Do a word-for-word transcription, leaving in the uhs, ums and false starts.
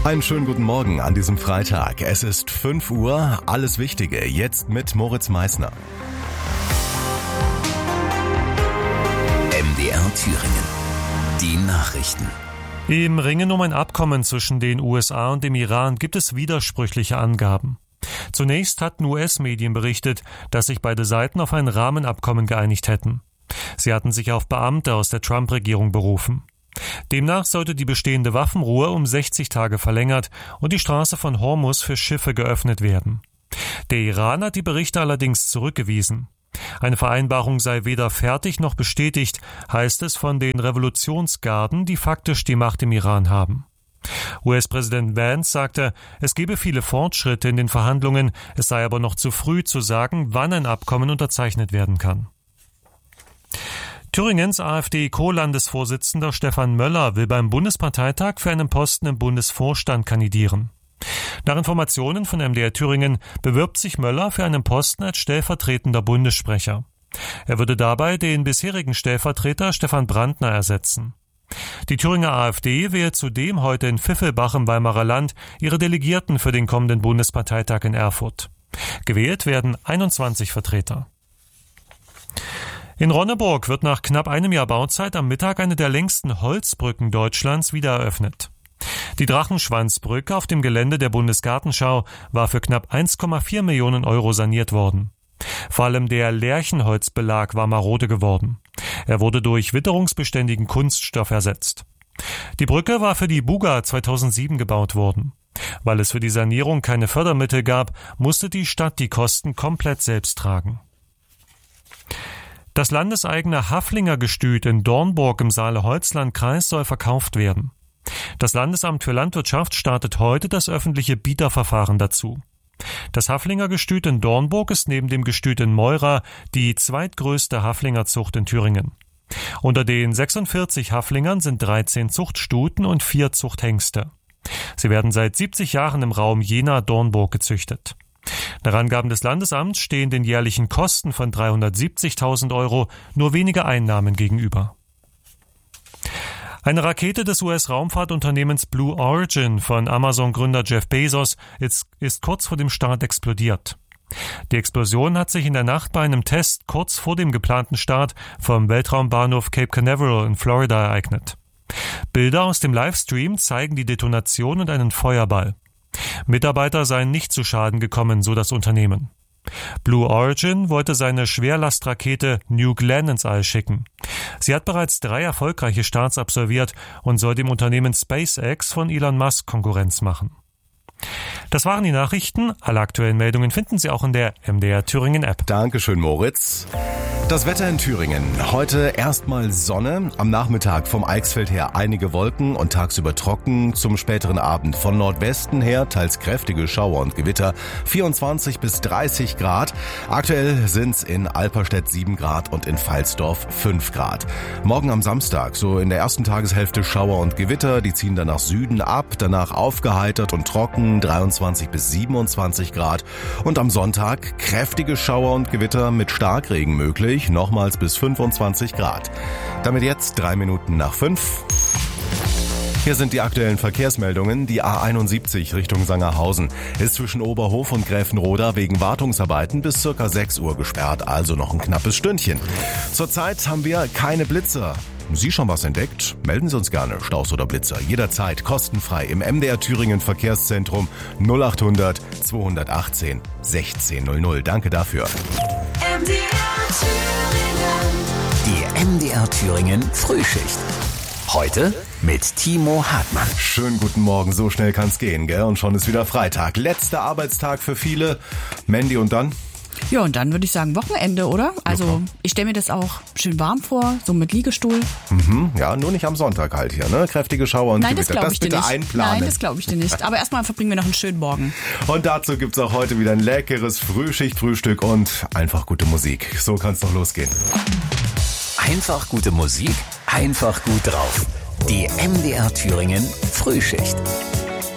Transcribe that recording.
Einen schönen guten Morgen an diesem Freitag. Es ist fünf Uhr, alles Wichtige jetzt mit Moritz Meissner. M D R Thüringen. Die Nachrichten. Im Ringen um ein Abkommen zwischen den U S A und dem Iran gibt es widersprüchliche Angaben. Zunächst hatten U S-Medien berichtet, dass sich beide Seiten auf ein Rahmenabkommen geeinigt hätten. Sie hatten sich auf Beamte aus der Trump-Regierung berufen. Demnach sollte die bestehende Waffenruhe um sechzig Tage verlängert und die Straße von Hormuz für Schiffe geöffnet werden. Der Iran hat die Berichte allerdings zurückgewiesen. Eine Vereinbarung sei weder fertig noch bestätigt, heißt es von den Revolutionsgarden, die faktisch die Macht im Iran haben. U S-Präsident Vance sagte, es gebe viele Fortschritte in den Verhandlungen, es sei aber noch zu früh zu sagen, wann ein Abkommen unterzeichnet werden kann. Thüringens AfD-Co-Landesvorsitzender Stefan Möller will beim Bundesparteitag für einen Posten im Bundesvorstand kandidieren. Nach Informationen von M D R Thüringen bewirbt sich Möller für einen Posten als stellvertretender Bundessprecher. Er würde dabei den bisherigen Stellvertreter Stefan Brandner ersetzen. Die Thüringer AfD wählt zudem heute in Pfiffelbach im Weimarer Land ihre Delegierten für den kommenden Bundesparteitag in Erfurt. Gewählt werden einundzwanzig Vertreter. In Ronneburg wird nach knapp einem Jahr Bauzeit am Mittag eine der längsten Holzbrücken Deutschlands wieder eröffnet. Die Drachenschwanzbrücke auf dem Gelände der Bundesgartenschau war für knapp eins Komma vier Millionen Euro saniert worden. Vor allem der Lärchenholzbelag war marode geworden. Er wurde durch witterungsbeständigen Kunststoff ersetzt. Die Brücke war für die Buga zweitausendsieben gebaut worden. Weil es für die Sanierung keine Fördermittel gab, musste die Stadt die Kosten komplett selbst tragen. Das landeseigene Haflinger-Gestüt in Dornburg im Saale-Holzland-Kreis soll verkauft werden. Das Landesamt für Landwirtschaft startet heute das öffentliche Bieterverfahren dazu. Das Haflinger-Gestüt in Dornburg ist neben dem Gestüt in Meura die zweitgrößte Haflingerzucht in Thüringen. Unter den sechsundvierzig Haflingern sind dreizehn Zuchtstuten und vier Zuchthengste. Sie werden seit siebzig Jahren im Raum Jena-Dornburg gezüchtet. Nach Angaben des Landesamts stehen den jährlichen Kosten von dreihundertsiebzigtausend Euro nur wenige Einnahmen gegenüber. Eine Rakete des U S-Raumfahrtunternehmens Blue Origin von Amazon-Gründer Jeff Bezos ist, ist kurz vor dem Start explodiert. Die Explosion hat sich in der Nacht bei einem Test kurz vor dem geplanten Start vom Weltraumbahnhof Cape Canaveral in Florida ereignet. Bilder aus dem Livestream zeigen die Detonation und einen Feuerball. Mitarbeiter seien nicht zu Schaden gekommen, so das Unternehmen. Blue Origin wollte seine Schwerlastrakete New Glenn ins All schicken. Sie hat bereits drei erfolgreiche Starts absolviert und soll dem Unternehmen SpaceX von Elon Musk Konkurrenz machen. Das waren die Nachrichten. Alle aktuellen Meldungen finden Sie auch in der M D R Thüringen App. Dankeschön, Moritz. Das Wetter in Thüringen. Heute erstmal Sonne, am Nachmittag vom Eichsfeld her einige Wolken und tagsüber trocken, zum späteren Abend von Nordwesten her teils kräftige Schauer und Gewitter, vierundzwanzig bis dreißig Grad. Aktuell sind's in Alperstedt sieben Grad und in Pfalzdorf fünf Grad. Morgen am Samstag, so in der ersten Tageshälfte Schauer und Gewitter, die ziehen dann nach Süden ab, danach aufgeheitert und trocken, dreiundzwanzig bis siebenundzwanzig Grad. Und am Sonntag kräftige Schauer und Gewitter mit Starkregen möglich, nochmals bis fünfundzwanzig Grad. Damit jetzt drei Minuten nach fünf. Hier sind die aktuellen Verkehrsmeldungen. Die A einundsiebzig Richtung Sangerhausen ist zwischen Oberhof und Gräfenroda wegen Wartungsarbeiten bis circa sechs Uhr gesperrt, also noch ein knappes Stündchen. Zurzeit haben wir keine Blitzer. Haben Sie schon was entdeckt? Melden Sie uns gerne, Staus oder Blitzer, jederzeit kostenfrei im M D R Thüringen Verkehrszentrum null achthundert zweihundertachtzehn sechzehn null null. Danke dafür. M D R Thüringen. Die M D R Thüringen Frühschicht. Heute mit Timo Hartmann. Schönen guten Morgen, so schnell kann's gehen, gell? Und schon ist wieder Freitag. Letzter Arbeitstag für viele. Mandy, und dann? Ja, und dann würde ich sagen Wochenende, oder? Also ja, ich stelle mir das auch schön warm vor, so mit Liegestuhl. Mhm, ja, nur nicht am Sonntag halt hier, ne? Kräftige Schauer und Nein, das Gewitter. glaube ich das dir bitte nicht. einplanen. Nein, das glaube ich dir nicht. Aber erstmal verbringen wir noch einen schönen Morgen. Und dazu gibt's auch heute wieder ein leckeres Frühschicht-Frühstück und einfach gute Musik. So kann's doch losgehen. Einfach gute Musik, einfach gut drauf. Die M D R Thüringen Frühschicht.